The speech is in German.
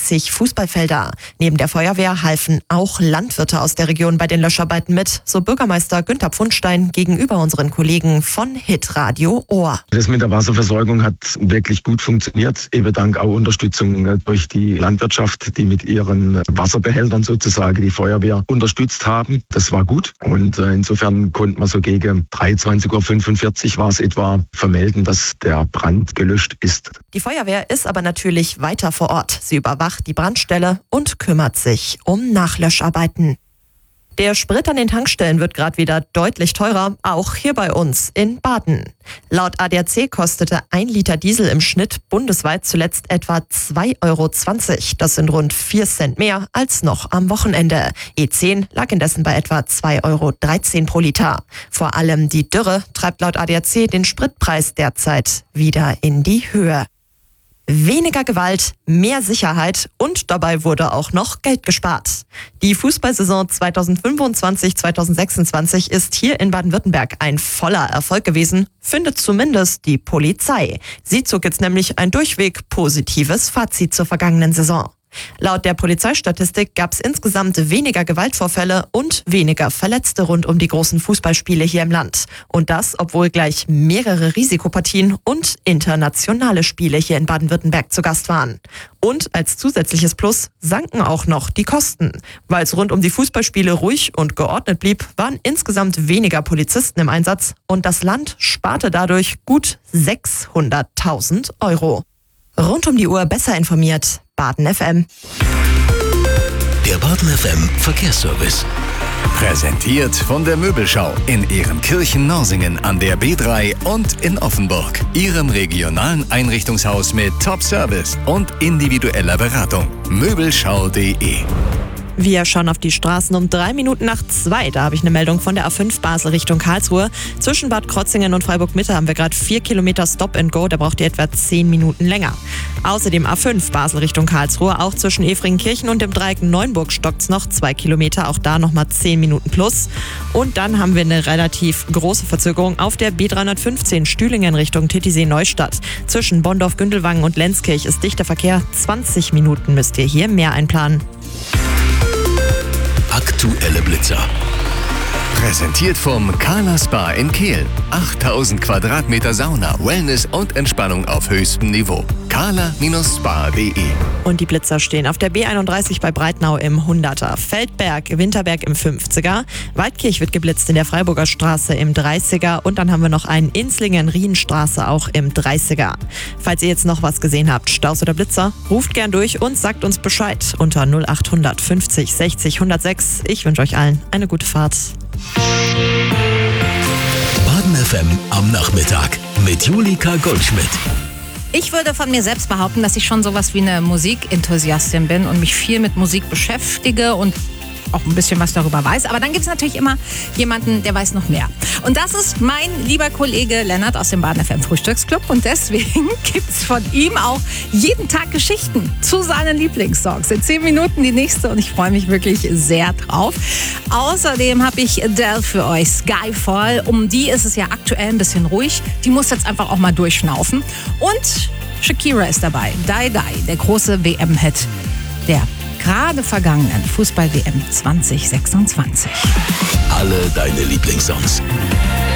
30 Fußballfelder. Neben der Feuerwehr halfen auch Landwirte aus der Region bei den Löscharbeiten mit, so Bürgermeister Günther Pfundstein gegenüber unseren Kollegen von Hitradio Ohr. Das mit der Wasserversorgung hat wirklich gut funktioniert, eben dank auch Unterstützung durch die Landwirtschaft, die mit ihren Wasserbehältern sozusagen die Feuerwehr unterstützt haben. Das war gut und insofern konnte man so gegen 23:45 Uhr war es etwa vermelden, dass der Brand gelöscht ist. Die Feuerwehr ist aber natürlich weiter vor Ort. Sie überwacht die Brandstelle und kümmert sich um Nachlöscharbeiten. Der Sprit an den Tankstellen wird gerade wieder deutlich teurer, auch hier bei uns in Baden. Laut ADAC kostete 1 Liter Diesel im Schnitt bundesweit zuletzt etwa 2,20 €. Das sind rund 4 Cent mehr als noch am Wochenende. E10 lag indessen bei etwa 2,13 € pro Liter. Vor allem die Dürre treibt laut ADAC den Spritpreis derzeit wieder in die Höhe. Weniger Gewalt, mehr Sicherheit und dabei wurde auch noch Geld gespart. Die Fußballsaison 2025/2026 ist hier in Baden-Württemberg ein voller Erfolg gewesen, findet zumindest die Polizei. Sie zog jetzt nämlich ein durchweg positives Fazit zur vergangenen Saison. Laut der Polizeistatistik gab es insgesamt weniger Gewaltvorfälle und weniger Verletzte rund um die großen Fußballspiele hier im Land. Und das, obwohl gleich mehrere Risikopartien und internationale Spiele hier in Baden-Württemberg zu Gast waren. Und als zusätzliches Plus sanken auch noch die Kosten. Weil es rund um die Fußballspiele ruhig und geordnet blieb, waren insgesamt weniger Polizisten im Einsatz und das Land sparte dadurch gut 600.000 €. Rund um die Uhr besser informiert. Baden FM. Der Baden FM Verkehrsservice. Präsentiert von der Möbelschau in Ehrenkirchen-Norsingen an der B3 und in Offenburg. Ihrem regionalen Einrichtungshaus mit Top-Service und individueller Beratung. Möbelschau.de. Wir schauen auf die Straßen um 2:03. Da habe ich eine Meldung von der A5 Basel Richtung Karlsruhe. Zwischen Bad Krotzingen und Freiburg-Mitte haben wir gerade 4 Kilometer Stop and Go. Da braucht ihr etwa 10 Minuten länger. Außerdem A5 Basel Richtung Karlsruhe. Auch zwischen Efringkirchen und dem Dreieck Neuenburg stockt es noch 2 Kilometer. Auch da nochmal 10 Minuten plus. Und dann haben wir eine relativ große Verzögerung auf der B315 Stühlingen Richtung Titisee-Neustadt. Zwischen Bonndorf-Gündelwangen und Lenzkirch ist dichter Verkehr. 20 Minuten müsst ihr hier mehr einplanen. Aktuelle Blitzer. Präsentiert vom Carla Spa in Kehl. 8000 Quadratmeter Sauna, Wellness und Entspannung auf höchstem Niveau. carla-spa.de. Und die Blitzer stehen auf der B31 bei Breitnau im 100er. Feldberg, Winterberg im 50er. Waldkirch wird geblitzt in der Freiburger Straße im 30er. Und dann haben wir noch einen Inslingen-Rienstraße auch im 30er. Falls ihr jetzt noch was gesehen habt, Staus oder Blitzer, ruft gern durch und sagt uns Bescheid unter 0800 50 60 106. Ich wünsche euch allen eine gute Fahrt. Baden FM am Nachmittag mit Julika Goldschmidt. Ich würde von mir selbst behaupten, dass ich schon sowas wie eine Musikenthusiastin bin und mich viel mit Musik beschäftige und auch ein bisschen was darüber weiß. Aber dann gibt es natürlich immer jemanden, der weiß noch mehr. Und das ist mein lieber Kollege Lennart aus dem Baden FM Frühstücksclub. Und deswegen gibt es von ihm auch jeden Tag Geschichten zu seinen Lieblingssongs. In 10 Minuten die nächste und ich freue mich wirklich sehr drauf. Außerdem habe ich Adele für euch, Skyfall. Um die ist es ja aktuell ein bisschen ruhig. Die muss jetzt einfach auch mal durchschnaufen. Und Shakira ist dabei. Die Die, der große WM-Hit der gerade vergangenen Fußball-WM 2026. Alle deine Lieblingssongs.